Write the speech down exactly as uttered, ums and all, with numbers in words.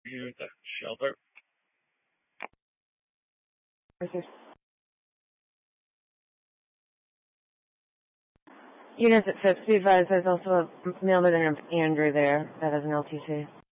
Here's the shelter. Units at Phipps, be advised there's also a male by the name of Andrew there that has an L T C.